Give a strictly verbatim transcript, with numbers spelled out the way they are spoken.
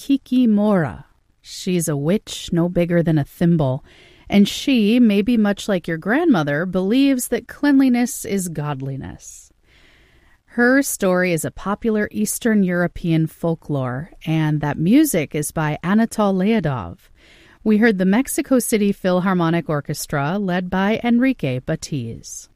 Kiki Mora. She's a witch no bigger than a thimble, and she, maybe much like your grandmother, believes that cleanliness is godliness. Her story is a popular Eastern European folklore, and that music is by Anatol Leodov. We heard the Mexico City Philharmonic Orchestra, led by Enrique Batiz.